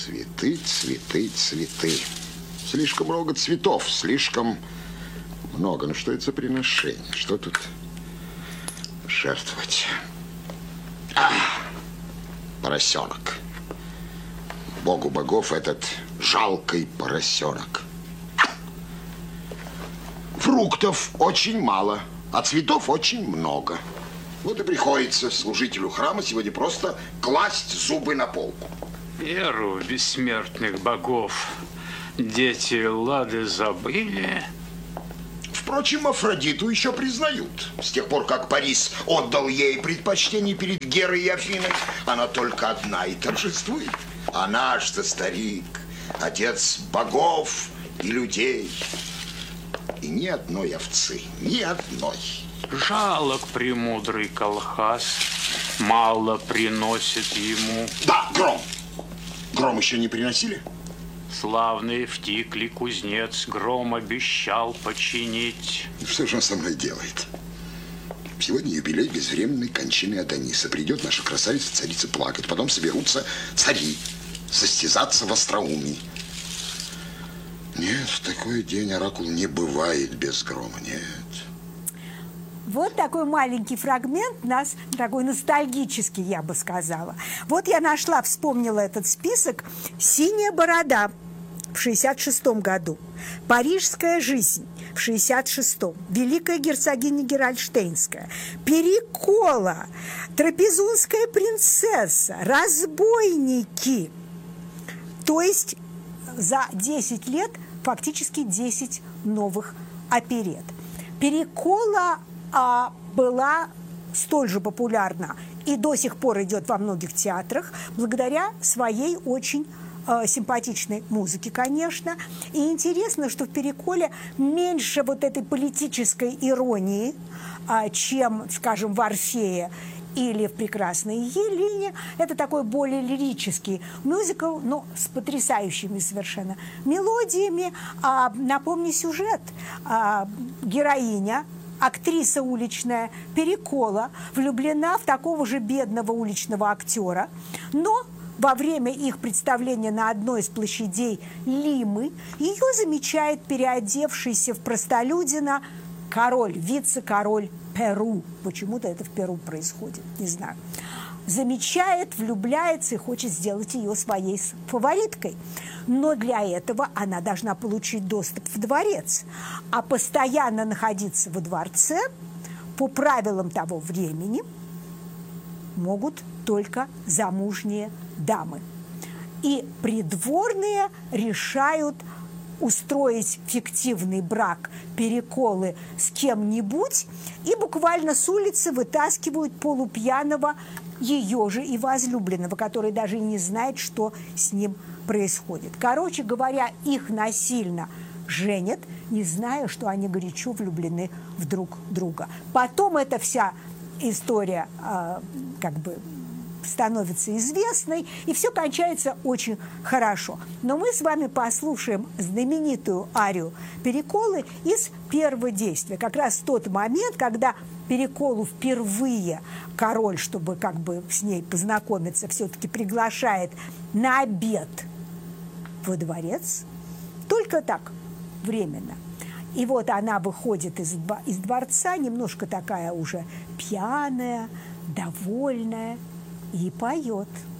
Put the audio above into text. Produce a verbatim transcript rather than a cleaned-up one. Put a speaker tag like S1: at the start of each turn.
S1: Цветы, цветы, цветы. Слишком много цветов, слишком много. Ну что это за приношение? Что тут жертвовать? А, поросенок. Богу богов этот жалкий поросенок. Фруктов очень мало, а цветов очень много. Вот и приходится служителю храма сегодня просто класть зубы на полку.
S2: Веру в бессмертных богов дети Лады забыли.
S1: Впрочем, Афродиту еще признают. С тех пор, как Парис отдал ей предпочтение перед Герой и Афиной, она только одна и торжествует. А наш-то старик, отец богов и людей. И ни одной овцы, ни одной.
S2: Жалок премудрый Колхас, мало приносит ему.
S1: Да, гром. Гром еще не приносили?
S2: Славный Втикли кузнец гром обещал починить.
S1: Что же он со мной делает? Сегодня юбилей безвременной кончины Адониса. Придет наша красавица-царица плакать. Потом соберутся цари состязаться в остроумии. Нет, в такой день оракул не бывает без грома, нет.
S3: Вот такой маленький фрагмент нас, такой ностальгический, я бы сказала. Вот я нашла, вспомнила этот список. «Синяя борода» в шестьдесят шестом году, «Парижская жизнь» в шестьдесят шестом, «Великая герцогиня Герольштейнская», «Перекола», «Трапезунская принцесса», «Разбойники». То есть за десять лет фактически десять новых оперет. «Перекола» а, была столь же популярна и до сих пор идет во многих театрах благодаря своей очень э, симпатичной музыке, конечно. И интересно, что в «Переколе» меньше вот этой политической иронии, э, чем, скажем, в «Орфее» или в «Прекрасной Елене». Это такой более лирический мюзикл, но с потрясающими совершенно мелодиями. А, напомню сюжет. А, героиня, актриса уличная Перекола, влюблена в такого же бедного уличного актера, но во время их представления на одной из площадей Лимы ее замечает переодевшийся в простолюдина король, вице-король Перу. Почему-то это в Перу происходит, не знаю. Замечает, влюбляется и хочет сделать ее своей фавориткой. Но для этого она должна получить доступ в дворец. А постоянно находиться во дворце по правилам того времени могут только замужние дамы. И придворные решают устроить фиктивный брак Переколы с кем-нибудь и буквально с улицы вытаскивают полупьяного ее же и возлюбленного, который даже не знает, что с ним происходит. Короче говоря, их насильно женят, не зная, что они горячо влюблены в друг друга. Потом эта вся история э, как бы становится известной, и все кончается очень хорошо. Но мы с вами послушаем знаменитую арию Переколы из первого действия. Как раз в тот момент, когда Переколу впервые король, чтобы как бы с ней познакомиться, все-таки приглашает на обед во дворец. Только так, временно. И вот она выходит из, из дворца, немножко такая уже пьяная, довольная, и поет.